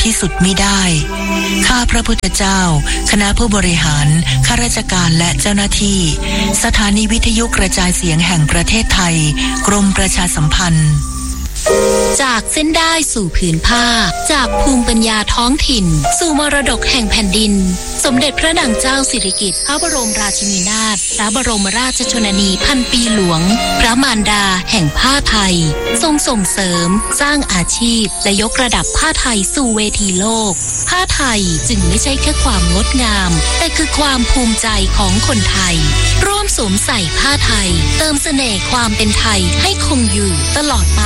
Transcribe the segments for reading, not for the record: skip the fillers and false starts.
ที่สุดมิได้ข้าพระพุทธเจ้าคณะผู้บริหารข้าราชการและเจ้าหน้าที่สถานีวิทยุกระจายเสียงแห่งประเทศไทยกรมประชาสัมพันธ์จากเส้นได้สู่ผืนผ้าจากภูมิปัญญาท้องถิ่นสู่มรดกแห่งแผ่นดินสมเด็จพระนางเจ้าสิริกิติ์พระบรมราชินีนาถพระบรมราชชนนีพันปีหลวงพระมารดาแห่งผ้าไทยทรงส่งเสริมสร้างอาชีพและยกระดับผ้าไทยสู่เวทีโลกผ้าไทยจึงไม่ใช่แค่ความงดงามแต่คือความภูมิใจของคนไทยร่วมสวมใส่ผ้าไทยเติมเสน่ห์ความเป็นไทยให้คงอยู่ตลอดไป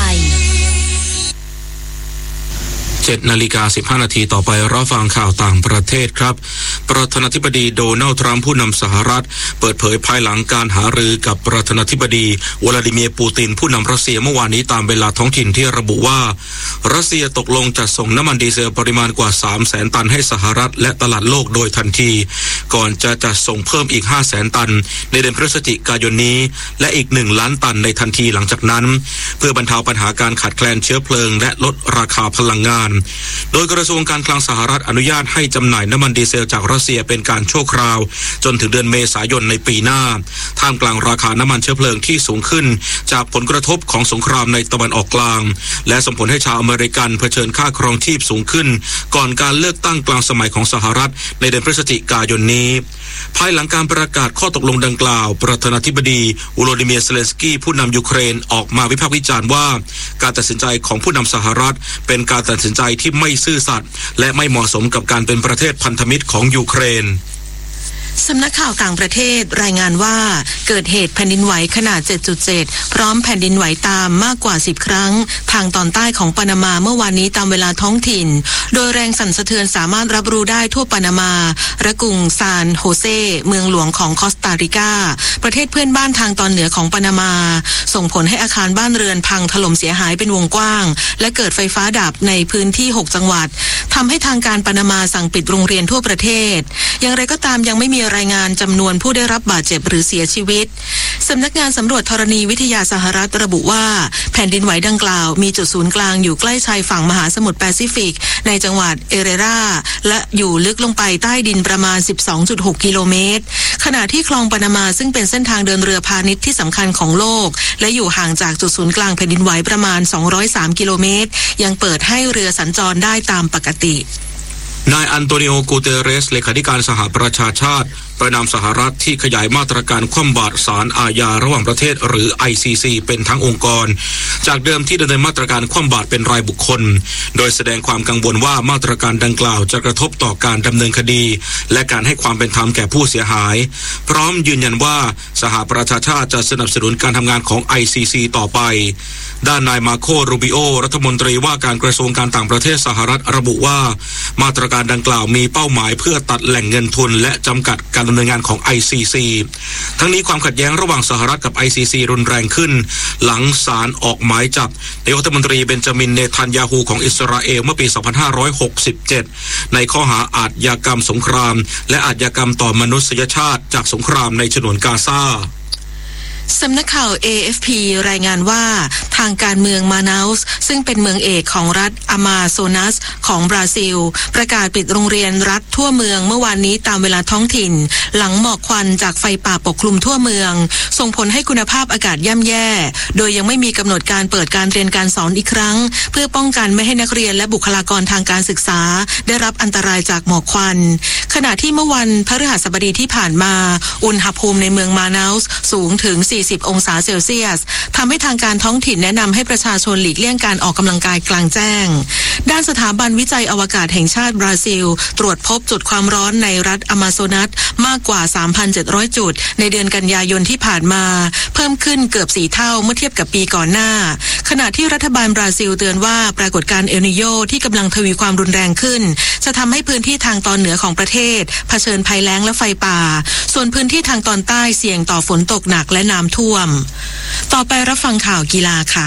7:15 น.ต่อไปรับฟังข่าวต่างประเทศครับประธานาธิบดีโดนัลด์ทรัมป์ผู้นำสหรัฐเปิดเผยภายหลังการหารือกับประธานาธิบดีวลาดิเมียร์ปูตินผู้นำรัสเซียเมื่อวานนี้ตามเวลาท้องถิ่นที่ระบุว่ารัสเซียตกลงจัดส่งน้ำมันดีเซลปริมาณกว่า 300,000 ตันให้สหรัฐและตลาดโลกโดยทันทีก่อนจะจัดส่งเพิ่มอีก 500,000 ตันในเดือนพฤศจิกายนนี้และอีก1 ล้านตันในทันทีหลังจากนั้นเพื่อบรรเทาปัญหาการขาดแคลนเชื้อเพลิงและลดราคาพลังงานโดยกระทรวงการคลังสหรัฐอนุญาตให้จำหน่ายน้ำมันดีเซลจากรัสเซียเป็นการชั่วคราวจนถึงเดือนเมษายนในปีหน้าท่ามกลางราคาน้ำมันเชื้อเพลิงที่สูงขึ้นจากผลกระทบของสงครามในตะวันออกกลางและส่งผลให้ชาวอเมริกันเผชิญค่าครองชีพสูงขึ้นก่อนการเลือกตั้งกลางสมัยของสหรัฐในเดือนพฤศจิกายนนี้ภายหลังการประกาศข้อตกลงดังกล่าวประธานาธิบดีวโลดิเมียร์เซเลนสกี้ผู้นำยูเครนออกมาวิพากษ์วิจารณ์ว่าการตัดสินใจของผู้นำสหรัฐเป็นการตัดสินใจที่ไม่ซื่อสัตย์และไม่เหมาะสมกับการเป็นประเทศพันธมิตรของยูเครนสำนักข่าวต่างประเทศรายงานว่าเกิดเหตุแผ่นดินไหวขนาด 7.7 พร้อมแผ่นดินไหวตามมากกว่า10 ครั้งทางตอนใต้ของปานามาเมื่อวานนี้ตามเวลาท้องถิ่นโดยแรงสั่นสะเทือนสามารถรับรู้ได้ทั่วปานามาและกรุงซานโฮเซเมืองหลวงของคอสตาริกาประเทศเพื่อนบ้านทางตอนเหนือของปานามาส่งผลให้อาคารบ้านเรือนพังถล่มเสียหายเป็นวงกว้างและเกิดไฟฟ้าดับในพื้นที่6 จังหวัดทำให้ทางการปานามาสั่งปิดโรงเรียนทั่วประเทศอย่างไรก็ตามยังไม่มีรายงานจำนวนผู้ได้รับบาดเจ็บหรือเสียชีวิตสำนักงานสำรวจธรณีวิทยาสหรัฐระบุว่าแผ่นดินไหวดังกล่าวมีจุดศูนย์กลางอยู่ใกล้ชายฝั่งมหาสมุทรแปซิฟิกในจังหวัดเอเรราและอยู่ลึกลงไปใต้ดินประมาณ 12.6 กิโลเมตรขณะที่คลองปานามาซึ่งเป็นเส้นทางเดินเรือพาณิชย์ที่สำคัญของโลกและอยู่ห่างจากจุดศูนย์กลางแผ่นดินไหวประมาณ203 กิโลเมตรยังเปิดให้เรือสัญจรได้ตามปกตินายอันโตนิโอ กูเตเรสเลขาธิการสหประชาชาติประนามสหรัฐที่ขยายมาตรการคว่ำบาตรศาลอาญาระหว่างประเทศหรือ ICC เป็นทั้งองค์กรจากเดิมที่ดำเนินมาตรการคว่ำบาตรเป็นรายบุคคลโดยแสดงความกังวลว่ามาตรการดังกล่าวจะกระทบต่อการดำเนินคดีและการให้ความเป็นธรรมแก่ผู้เสียหายพร้อมยืนยันว่าสหประชาชาติจะสนับสนุนการทำงานของ ICC ต่อไปด้านนายมาโค รูบิโอรัฐมนตรีว่าการกระทรวงการต่างประเทศสหรัฐระบุว่ามาตรการดังกล่าวมีเป้าหมายเพื่อตัดแหล่งเงินทุนและจำกัดการดำเนินงานของ ICC ทั้งนี้ความขัดแย้งระหว่างสหรัฐกับ ICC รุนแรงขึ้นหลังศาลออกหมายจับนายกรัฐมนตรีเบนจามิน เนทันยาฮูของอิสราเอลเมื่อปี 2567 ในข้อหาอาชญากรรมสงครามและอาชญากรรมต่อมนุษยชาติจากสงครามในฉนวนกาซาสำนักข่าว AFP รายงานว่าทางการเมืองมานาสซึ่งเป็นเมืองเอกของรัฐอามาโซนัสของบราซิลประกาศปิดโรงเรียนรัฐทั่วเมืองเมื่อวานนี้ตามเวลาท้องถิ่นหลังหมอกควันจากไฟป่าปกคลุมทั่วเมืองส่งผลให้คุณภาพอากาศย่ำแย่โดยยังไม่มีกำหนดการเปิดการเรียนการสอนอีกครั้งเพื่อป้องกันไม่ให้นักเรียนและบุคลากรทางการศึกษาได้รับอันตรายจากหมอกควันขณะที่เมื่อวันพฤหัสบดีที่ผ่านมาอุณหภูมิในเมืองมานาสสูงถึง40 องศาเซลเซียสทำให้ทางการท้องถิ่นแนะนำให้ประชาชนหลีกเลี่ยงการออกกำลังกายกลางแจ้งด้านสถาบันวิจัยอวกาศแห่งชาติบราซิลตรวจพบจุดความร้อนในรัฐอามาโซนัสมากกว่า 3,700 จุดในเดือนกันยายนที่ผ่านมาเพิ่มขึ้นเกือบ4 เท่าเมื่อเทียบกับปีก่อนหน้าขณะที่รัฐบาลบราซิลเตือนว่าปรากฏการณ์เอลนิโญที่กำลังทวีความรุนแรงขึ้นจะทำให้พื้นที่ทางตอนเหนือของประเทศเผชิญภัยแล้งและไฟป่าส่วนพื้นที่ทางตอนใต้เสี่ยงต่อฝนตกหนักและน้ำท่วมต่อไปรับฟังข่าวกีฬาค่ะ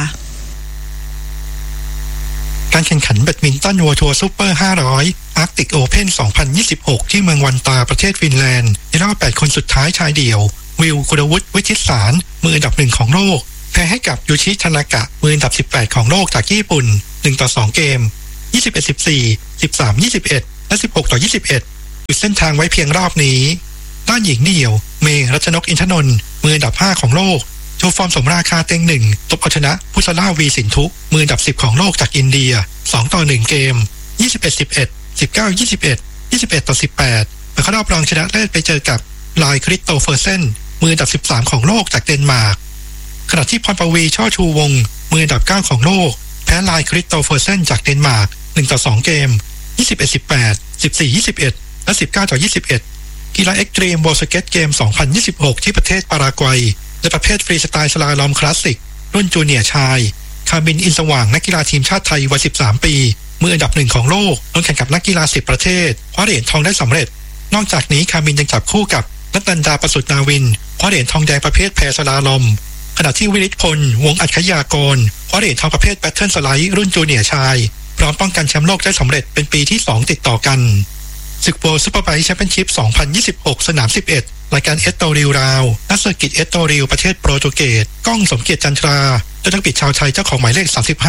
การแข่งขันแบดมินตัน World Tour Super 500 Arctic Open 2026 ที่เมืองวันตาประเทศฟินแลนด์ในรอบ8 คนสุดท้ายชายเดี่ยววิล กุลวุฒิ วิชิตสารมืออันดับ1ของโลกแพ้ให้กับยูชิ ทานากะมืออันดับ18ของโลกจากญี่ปุ่น1-2 เกม 21-14 13-21 และ16-21หยุดเส้นทางไว้เพียงรอบนี้ด้านหญิงเดี่ยวเมย์รัชนกอินทนนท์มืออันดับ5ของโลกโชว์ฟอร์มสมราคาเต็งหนึ่งตบเอาชนะพุทธล่าวีสินทุมืออันดับ10ของโลกจากอินเดีย2-1เกม21-11 19-21 21-18เข้ารอบรองชนะเลิศไปเจอกับไลคริสโตเฟอร์เซนมืออันดับ13ของโลกจากเดนมาร์กขณะที่พรปวีช่อชูวงศ์มืออันดับ9ของโลกแพ้ไลคริสโตเฟอร์เซนจากเดนมาร์ก1-2เกม21-18 14-21 และ 19-21กีฬาเอ็กซ์ตรีมโบว์สเก็ตเกม 2026 ที่ประเทศปารากวัยและประเภทฟรีสไตล์สลาลอมคลาสสิกรุ่นจูเนียร์ชายคามินอินสว่างนักกีฬาทีมชาติไทยวัย13ปีมืออันดับ1ของโลกลงแข่งกับนักกีฬา10ประเทศคว้าเหรียญทองได้สำเร็จนอกจากนี้คามินยังจับคู่กับนัตตันดาประสุทธิ์นาวินคว้าเหรียญทองแดงประเภทแพรสลาลอมขณะที่วิริศพลวงศ์อัจฉยากรคว้าเหรียญทองประเภทแบทเทิลสไลด์รุ่นจูเนียร์ชายพร้อมป้องกันแชมป์โลกได้สำเร็จเป็นปีที่2ติดต่อกันศึกโบว์ซูเปอร์ไบค์แชมเปี้ยนชิพ 2026 สนาม 11 รายการเอสโตริลราวนักเซอร์กิตเอสโตริลประเทศโปรตุเกสก้องสมเกียรติจันทราและนักบิดชาวไทยเจ้าของหมายเลข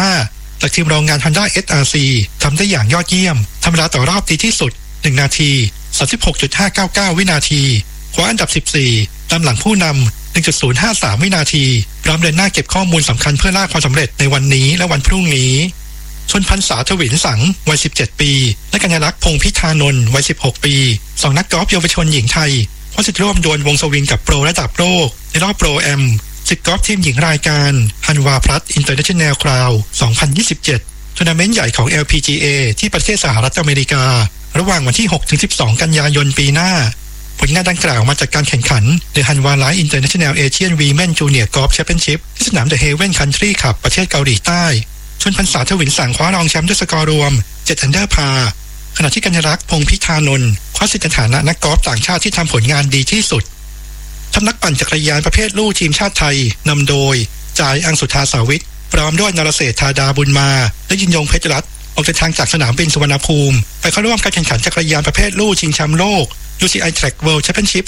35 จากทีมโรงงาน Honda SRC ทำได้อย่างยอดเยี่ยมทำเวลาต่อรอบดีที่สุด1นาที 36.599 วินาทีคว้าอันดับ 14 ตามหลังผู้นำ 1.053 วินาทีพร้อมเดินหน้าเก็บข้อมูลสำคัญเพื่อล่าความสำเร็จในวันนี้และวันพรุ่งนี้ชนพันษาทวินสังวัย17ปีและกัญญาลักษณ์พงษ์พิธานนท์วัย16ปี2นักกอล์ฟเยาวชนหญิงไทยคว้าสิทธิ์ร่วมดวลวงสวิงกับโปรระดับโลกในรอบโปรแอมศึกกอล์ฟทีมหญิงรายการฮันวาพลัสอินเตอร์เนชั่นแนลคราว 2027 ทัวร์นาเมนต์ใหญ่ของ LPGA ที่ประเทศสหรัฐอเมริการะหว่างวันที่ 6-12 กันยายนปีหน้าผลงานดังกล่าวมาจากการแข่งขัน The Hanwha Life International Asian Women Junior Golf Championship ที่สนาม The Haven Country Club ประเทศเกาหลีใต้ชนพันษาทวินสังคว้ารองแชมป์ด้วยสกอร์รวม7อันเดอร์พาร์ขณะที่กัญญาลักษณ์พงษ์พิธานนท์คว้าสิทธิ์ในฐานะนักกอล์ฟต่างชาติที่ทำผลงานดีที่สุดทัพนักปั่นจักรยานประเภทลู่ทีมชาติไทยนำโดยจ่ายอังสุธาสาวิทพร้อมด้วยนรเศรษฐธาดาบุญมาและยินยงเพชรรัตน์ออกเดินทางจากสนามบินสุวรรณภูมิไปเข้าร่วมการแข่งขันจักรยานประเภทลู่ชิงแชมป์โลก UCI Track World Championship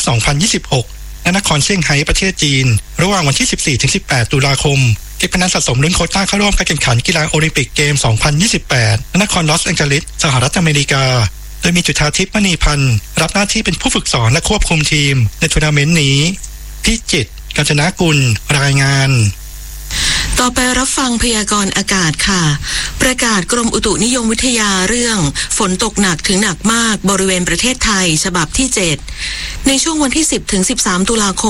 2026 ณ นครเซี่ยงไฮ้ประเทศจีนระหว่างวันที่ 14-18 ตุลาคมเก็บคะแนนสะสมลุ้นโควต้าเข้าร่วมการแข่งขันกีฬาโอลิมปิกเกม 2028 ณ นครลอสแองเจลิสสหรัฐอเมริกาโดยมีจุฑาทิพย์มณีพันธ์รับหน้าที่เป็นผู้ฝึกสอนและควบคุมทีมในทัวร์นาเมนต์นี้พิจิตร กาญจนกุลรายงานต่อไปรับฟังพยากรณ์อากาศค่ะประกาศกรมอุตุนิยมวิทยาเรื่องฝนตกหนักถึงหนักมากบริเวณประเทศไทยฉบับที่7ในช่วงวันที่10ถึง13ตุลาคม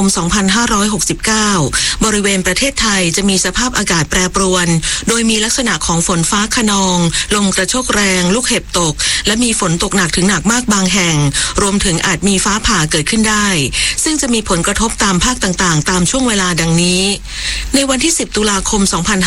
2569บริเวณประเทศไทยจะมีสภาพอากาศแปรปรวนโดยมีลักษณะของฝนฟ้าคะนองลมกระโชกแรงลูกเห็บตกและมีฝนตกหนักถึงหนักมากบางแห่งรวมถึงอาจมีฟ้าผ่าเกิดขึ้นได้ซึ่งจะมีผลกระทบตามภาคต่างๆตามช่วงเวลาดังนี้ในวันที่10ตุลาคม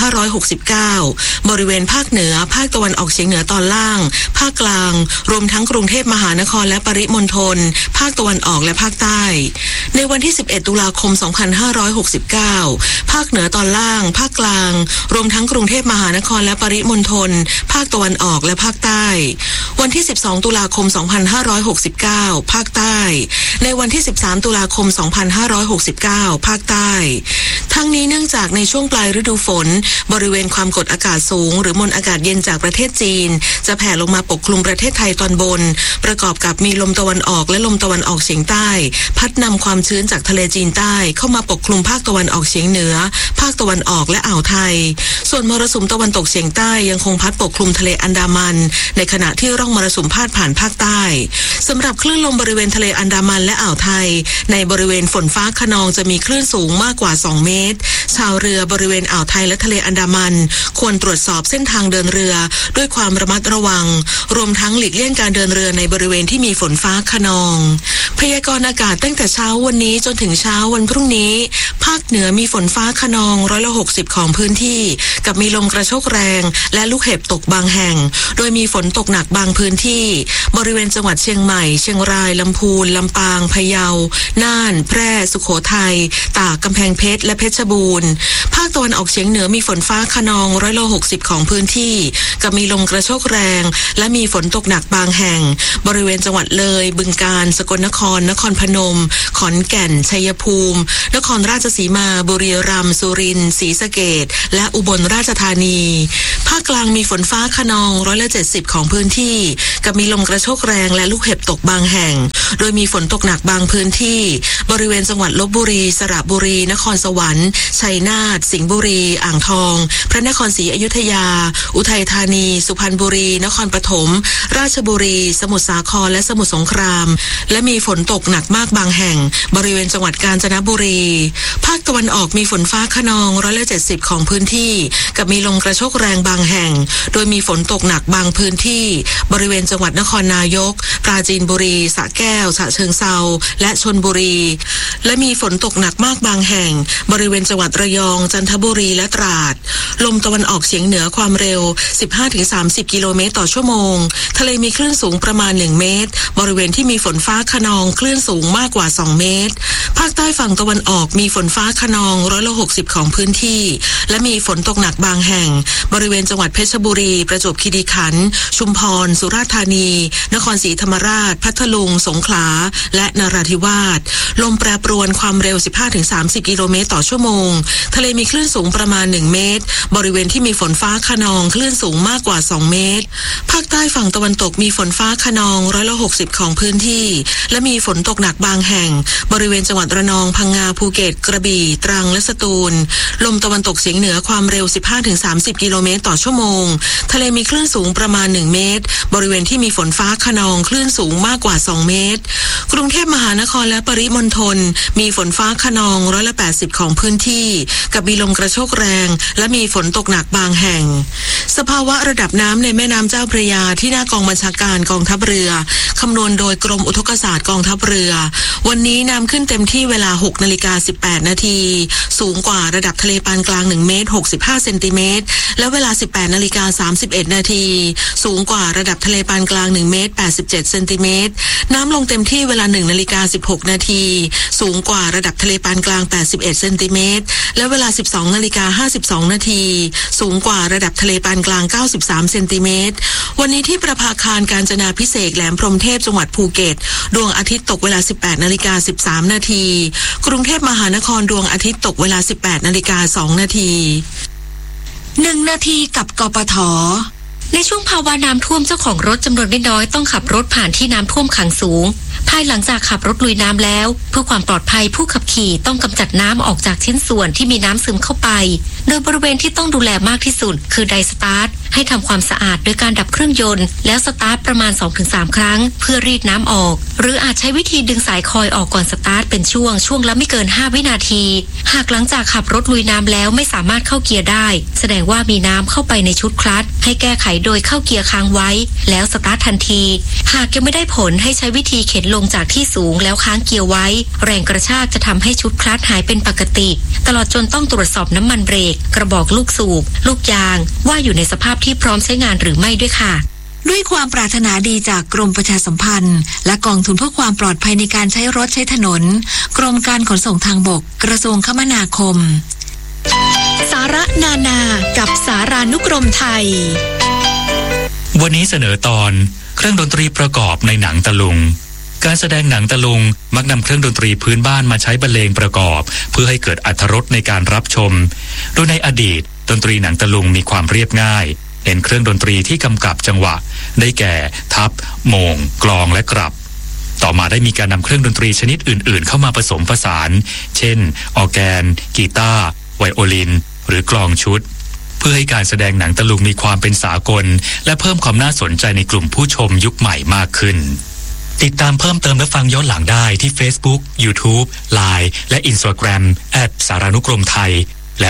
2569บริเวณภาคเหนือภาคตะวันออกเฉียงเหนือตอนล่างภาคกลางรวมทั้งกรุงเทพมหานครและปริมณฑลภาคตะวันออกและภาคใต้ในวันที่11ตุลาคม2569ภาคเหนือตอนล่างภาคกลางรวมทั้งกรุงเทพมหานครและปริมณฑลภาคตะวันออกและภาคใต้วันที่12ตุลาคม2569ภาคใต้ในวันที่13ตุลาคม2569ภาคใต้ทั้งนี้เนื่องจากในช่วงปลายฤดูฝนบริเวณความกดอากาศสูงหรือมวลอากาศเย็นจากประเทศจีนจะแผ่ลงมาปกคลุมประเทศไทยตอนบนประกอบกับมีลมตะวันออกและลมตะวันออกเฉียงใต้พัดนำความชื้นจากทะเลจีนใต้เข้ามาปกคลุมภาคตะวันออกเฉียงเหนือภาคตะวันออกและอ่าวไทยส่วนมรสุมตะวันตกเฉียงใต้ยังคงพัดปกคลุมทะเลอันดามันในขณะที่ร่องมรสุมพาดผ่านภาคใต้สำหรับคลื่นลมบริเวณทะเลอันดามันและอ่าวไทยในบริเวณฝนฟ้าคะนองจะมีคลื่นสูงมากกว่า2เมตรชาวเรือบริเวณอ่าวไทยและทะเลอันดามันควรตรวจสอบเส้นทางเดินเรือด้วยความระมัดระวังรวมทั้งหลีกเลี่ยงการเดินเรือในบริเวณที่มีฝนฟ้าคะนองพยากรณ์อากาศตั้งแต่เช้าวันนี้จนถึงเช้าวันพรุ่งนี้ภาคเหนือมีฝนฟ้าคะนอง160ของพื้นที่กับมีลมกระโชกแรงและลูกเห็บตกบางแห่งโดยมีฝนตกหนักบางพื้นที่บริเวณจังหวัดเชียงใหม่เชียงรายลำพูนลำปางพะเยาน่านแพร่สุโขทัยตากกำแพงเพชรและเพชรรบูรณ์ภาคตะวันออกเฉียงเหนือมีฝนฟ้าคะนอง60%ของพื้นที่กับมีลมกระโชกแรงและมีฝนตกหนักบางแห่งบริเวณจังหวัดเลยบึงกาฬสกลนครนครพนมขอนแก่นชัยภูมินครราชสีมาบุรีรัมย์สุรินทร์ศรีสะเกษและอุบลราชธานีภาคกลางมีฝนฟ้าคะนอง70%ของพื้นที่กับมีลมกระโชกแรงและลูกเห็บตกบางแห่งโดยมีฝนตกหนักบางพื้นที่บริเวณจังหวัดลพบุรีสระบุรีนครสวรรค์ชัยนาทสิงห์บุรีอ่างทองพระนครศรีอยุธยาอุทัยธานีสุพรรณบุรีนครปฐมราชบุรีสมุทรสาครและสมุทรสงครามและมีฝนตกหนักมากบางแห่งบริเวณจังหวัดกาญจนบุรีภาคตะวันออกมีฝนฟ้าคะนอง70%ของพื้นที่กับมีลมกระโชกแรงบางแห่งโดยมีฝนตกหนักบางพื้นที่บริเวณจังหวัดนครนายกปราจีนบุรีสระแก้วฉะเชิงเทราและชลบุรีและมีฝนตกหนักมากบางแห่งบริเวณจังหวัดระยองจันทบุรีและตราดลมตะวันออกเฉียงเหนือความเร็ว 15-30 กิโลเมตรต่อชั่วโมงทะเลมีคลื่นสูงประมาณ1เมตรบริเวณที่มีฝนฟ้าคะนองคลื่นสูงมากกว่า2เมตรภาคใต้ฝั่งตะวันออกมีฝนฟ้าคะนอง60%ของพื้นที่และมีฝนตกหนักบางแห่งบริเวณจังหวัดเพชรบุรีประจวบคีรีขันธ์ชุมพรสุราษฎร์ธานีนครศรีธรรมราชพัทลุงสงขลาและนราธิวาสลมแปรปรวนความเร็ว 15-30 กิโลเมตรต่อชั่วโมงทะเลมีคลื่นสูงประมาณ1เมตรบริเวณที่มีฝนฟ้าคะนองคลื่นสูงมากกว่า2เมตรภาคใต้ฝั่งตะวันตกมีฝนฟ้าคะนอง60%ของพื้นที่และมีฝนตกหนักบางแห่งบริเวณจังหวัดระนองพังงาภูเก็ตกระบี่ตรังและสตูลลมตะวันตกเฉียงเหนือความเร็ว 15-30 กิโลเมตรต่อชั่วโมงทะเลมีคลื่นสูงประมาณ1เมตรบริเวณที่มีฝนฟ้าคะนองคลื่นสูงมากกว่า2เมตรกรุงเทพมหานครและปริมณฑลมีฝนฟ้าคะนอง80%ของพื้นที่กับมีลมกระโชกแรงและมีฝนตกหนักบางแห่งสภาวะระดับน้ำในแม่น้ำเจ้าพระยาที่หน้ากองบัญชาการกองทัพเรือคำนวณโดยกรมอุทกศาสตร์กองทัพเรือวันนี้น้ำขึ้นเต็มที่เวลา 6:18 นาทีสูงกว่าระดับทะเลปานกลาง1เมตร65เซนติเมตรและเวลา 18:31 นาทีสูงกว่าระดับทะเลปานกลาง1เมตร87เซนติเมตรน้ำลงเต็มที่เวลา 1:16 นาทีสูงกว่าระดับทะเลปานกลาง81เซนติเมตรและเวลา 12:52 นาทีสูงกว่าระดับทะเลปานกลาง93เซนติเมตรวันนี้ที่ประภาคารกาญจนาภิเษกแหลมพรหมเทพจังหวัดภูเก็ตดวงอาทิตย์ตกเวลา 18:13 นาทีกรุงเทพมหานครดวงอาทิตย์ตกเวลา 18:02 นาที 1 นาทีกับกปท.ในช่วงภาวะน้ำท่วมเจ้าของรถจำนวนไม่น้อยต้องขับรถผ่านที่น้ำท่วมขังสูงภายหลังจากขับรถลุยน้ำแล้วเพื่อความปลอดภัยผู้ขับขี่ต้องกำจัดน้ำออกจากชิ้นส่วนที่มีน้ำซึมเข้าไปโดยบริเวณที่ต้องดูแลมากที่สุดคือไดสตาร์ทให้ทำความสะอาดโดยการดับเครื่องยนต์แล้วสตาร์ทประมาณ 2-3 ครั้งเพื่อรีดน้ำออกหรืออาจใช้วิธีดึงสายคอยออกก่อนสตาร์ทเป็นช่วงละไม่เกิน5วินาทีหากหลังจากขับรถลุยน้ำแล้วไม่สามารถเข้าเกียร์ได้แสดงว่ามีน้ำเข้าไปในชุดคลัตช์ให้แก้ไขโดยเข้าเกียร์ค้างไว้แล้วสตาร์ททันทีหากยังไม่ได้ผลให้ใช้วิธีเข็นลงจากที่สูงแล้วค้างเกียร์ไว้แรงกระชากจะทำให้ชุดคลัตช์หายเป็นปกติตลอดจนต้องตรวจสอบน้ำมันเบรกกระบอกลูกสูบลูกยางว่าอยู่ในสภาพที่พร้อมใช้งานหรือไม่ด้วยค่ะด้วยความปรารถนาดีจากกรมประชาสัมพันธ์และกองทุนเพื่อความปลอดภัยในการใช้รถใช้ถนนกรมการขนส่งทางบกกระทรวงคมนาคมสาระนานากับสารานุกรมไทยวันนี้เสนอตอนเครื่องดนตรีประกอบในหนังตะลุงการแสดงหนังตะลุงมักนำเครื่องดนตรีพื้นบ้านมาใช้บรรเลงประกอบเพื่อให้เกิดอรรถรสในการรับชมโดยในอดีตดนตรีหนังตะลุงมีความเรียบง่ายเน้นเครื่องดนตรีที่กำกับจังหวะได้แก่ทับโมงกลองและกลับต่อมาได้มีการนำเครื่องดนตรีชนิดอื่นๆเข้ามาผสมผสานเช่นออร์แกนกีตาร์ไวโอลินหรือกลองชุดเพื่อให้การแสดงหนังตะลุงมีความเป็นสากลและเพิ่มความน่าสนใจในกลุ่มผู้ชมยุคใหม่มากขึ้นติดตามเพิ่มเติมและฟังย้อนหลังได้ที่ Facebook, YouTube, Line และ Instagram @ สารานุกรมไทยและ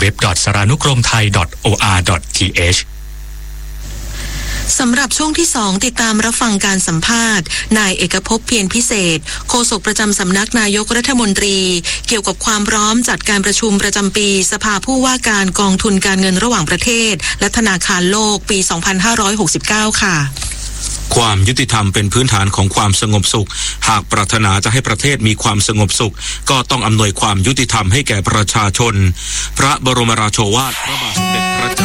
www.saranukromthai.or.th สำหรับช่วงที่2ติดตามรับฟังการสัมภาษณ์นายเอกภพเพียรพิเศษโฆษกประจำสำนักนายกรัฐมนตรีเกี่ยวกับความพร้อมจัดการประชุมประจำปีสภาผู้ว่าการกองทุนการเงินระหว่างประเทศและธนาคารโลกปี 2569 ค่ะความยุติธรรมเป็นพื้นฐานของความสงบสุขหากปรารถนาจะให้ประเทศมีความสงบสุขก็ต้องอำนวยความยุติธรรมให้แก่ประชาชนพระบรมราโชวาทพระบาทสมเด็จ